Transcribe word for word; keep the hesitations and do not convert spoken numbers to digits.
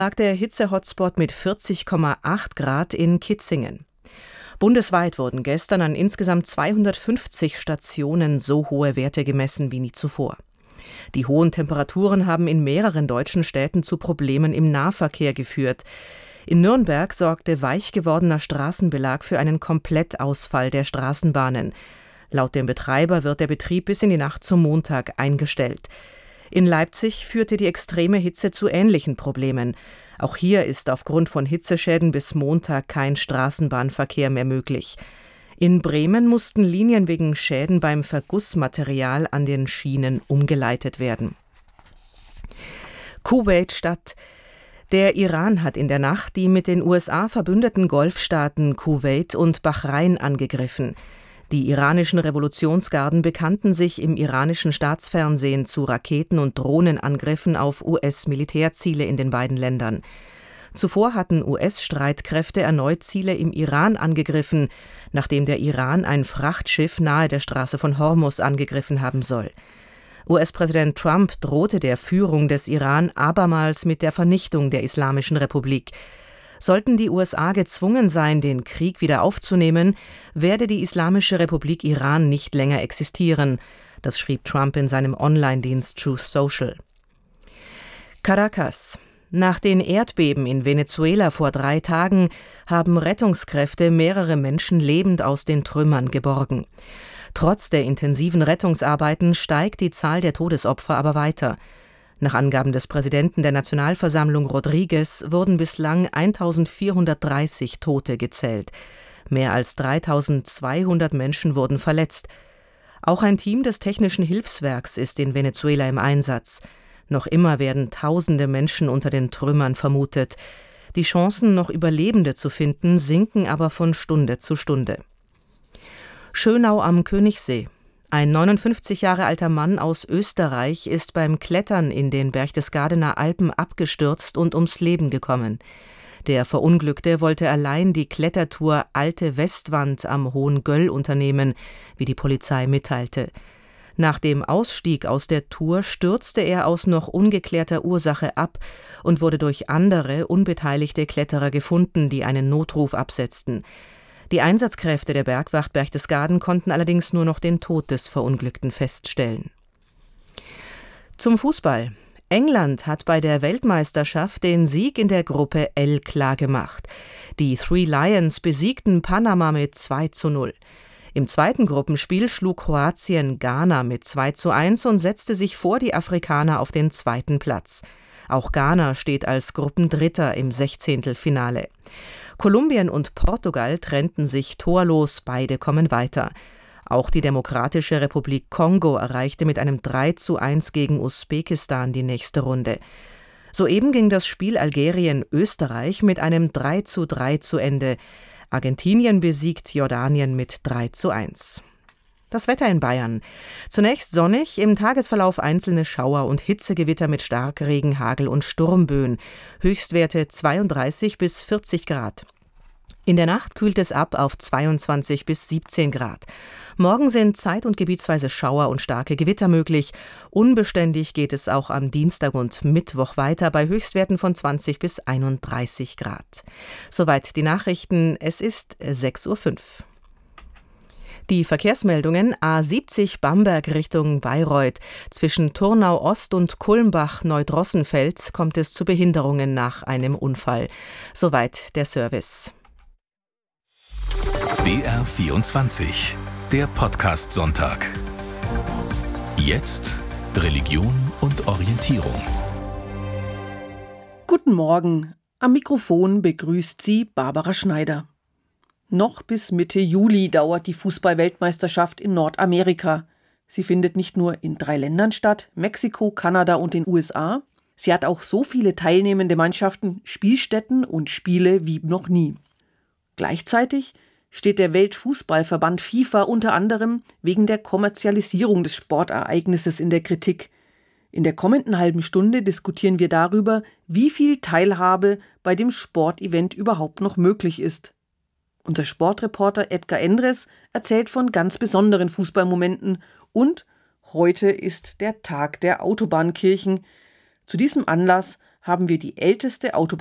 lag der Hitze-Hotspot mit vierzig Komma acht Grad in Kitzingen. Bundesweit wurden gestern an insgesamt zweihundertfünfzig Stationen so hohe Werte gemessen wie nie zuvor. Die hohen Temperaturen haben in mehreren deutschen Städten zu Problemen im Nahverkehr geführt. In Nürnberg sorgte weich gewordener Straßenbelag für einen Komplettausfall der Straßenbahnen. Laut dem Betreiber wird der Betrieb bis in die Nacht zum Montag eingestellt. In Leipzig führte die extreme Hitze zu ähnlichen Problemen. Auch hier ist aufgrund von Hitzeschäden bis Montag kein Straßenbahnverkehr mehr möglich. In Bremen mussten Linien wegen Schäden beim Vergussmaterial an den Schienen umgeleitet werden. Kuwait-Stadt. Der Iran hat in der Nacht die mit den U S A verbündeten Golfstaaten Kuwait und Bahrain angegriffen. Die iranischen Revolutionsgarden bekannten sich im iranischen Staatsfernsehen zu Raketen- und Drohnenangriffen auf U S-Militärziele in den beiden Ländern. Zuvor hatten U S-Streitkräfte erneut Ziele im Iran angegriffen, nachdem der Iran ein Frachtschiff nahe der Straße von Hormuz angegriffen haben soll. U S-Präsident Trump drohte der Führung des Iran abermals mit der Vernichtung der Islamischen Republik. Sollten die U S A gezwungen sein, den Krieg wieder aufzunehmen, werde die Islamische Republik Iran nicht länger existieren. Das schrieb Trump in seinem Online-Dienst Truth Social. Caracas. Nach den Erdbeben in Venezuela vor drei Tagen haben Rettungskräfte mehrere Menschen lebend aus den Trümmern geborgen. Trotz der intensiven Rettungsarbeiten steigt die Zahl der Todesopfer aber weiter. Nach Angaben des Präsidenten der Nationalversammlung Rodriguez wurden bislang eintausendvierhundertdreißig Tote gezählt. Mehr als dreitausendzweihundert Menschen wurden verletzt. Auch ein Team des Technischen Hilfswerks ist in Venezuela im Einsatz. Noch immer werden tausende Menschen unter den Trümmern vermutet. Die Chancen, noch Überlebende zu finden, sinken aber von Stunde zu Stunde. Schönau am Königssee. Ein neunundfünfzig Jahre alter Mann aus Österreich ist beim Klettern in den Berchtesgadener Alpen abgestürzt und ums Leben gekommen. Der Verunglückte wollte allein die Klettertour Alte Westwand am Hohen Göll unternehmen, wie die Polizei mitteilte. Nach dem Ausstieg aus der Tour stürzte er aus noch ungeklärter Ursache ab und wurde durch andere, unbeteiligte Kletterer gefunden, die einen Notruf absetzten. Die Einsatzkräfte der Bergwacht Berchtesgaden konnten allerdings nur noch den Tod des Verunglückten feststellen. Zum Fußball. England hat bei der Weltmeisterschaft den Sieg in der Gruppe L klargemacht. Die Three Lions besiegten Panama mit zwei zu null. Im zweiten Gruppenspiel schlug Kroatien Ghana mit zwei zu eins und setzte sich vor die Afrikaner auf den zweiten Platz. Auch Ghana steht als Gruppendritter im Sechzehntelfinale. Kolumbien und Portugal trennten sich torlos, beide kommen weiter. Auch die Demokratische Republik Kongo erreichte mit einem drei zu eins gegen Usbekistan die nächste Runde. Soeben ging das Spiel Algerien-Österreich mit einem drei zu drei zu Ende. Argentinien besiegt Jordanien mit drei zu eins. Das Wetter in Bayern. Zunächst sonnig, im Tagesverlauf einzelne Schauer und Hitzegewitter mit Starkregen, Hagel und Sturmböen. Höchstwerte zweiunddreißig bis vierzig Grad. In der Nacht kühlt es ab auf zweiundzwanzig bis siebzehn Grad. Morgen sind zeit- und gebietsweise Schauer und starke Gewitter möglich. Unbeständig geht es auch am Dienstag und Mittwoch weiter bei Höchstwerten von zwanzig bis einunddreißig Grad. Soweit die Nachrichten. Es ist sechs Uhr fünf. Die Verkehrsmeldungen: A siebzig Bamberg Richtung Bayreuth. Zwischen Turnau Ost und Kulmbach-Neudrossenfeld kommt es zu Behinderungen nach einem Unfall. Soweit der Service. B R vierundzwanzig, der Podcast-Sonntag. Jetzt Religion und Orientierung. Guten Morgen. Am Mikrofon begrüßt Sie Barbara Schneider. Noch bis Mitte Juli dauert die Fußball-Weltmeisterschaft in Nordamerika. Sie findet nicht nur in drei Ländern statt, Mexiko, Kanada und den U S A. Sie hat auch so viele teilnehmende Mannschaften, Spielstätten und Spiele wie noch nie. Gleichzeitig steht der Weltfußballverband FIFA unter anderem wegen der Kommerzialisierung des Sportereignisses in der Kritik. In der kommenden halben Stunde diskutieren wir darüber, wie viel Teilhabe bei dem Sportevent überhaupt noch möglich ist. Unser Sportreporter Edgar Endres erzählt von ganz besonderen Fußballmomenten und heute ist der Tag der Autobahnkirchen. Zu diesem Anlass haben wir die älteste Autobahn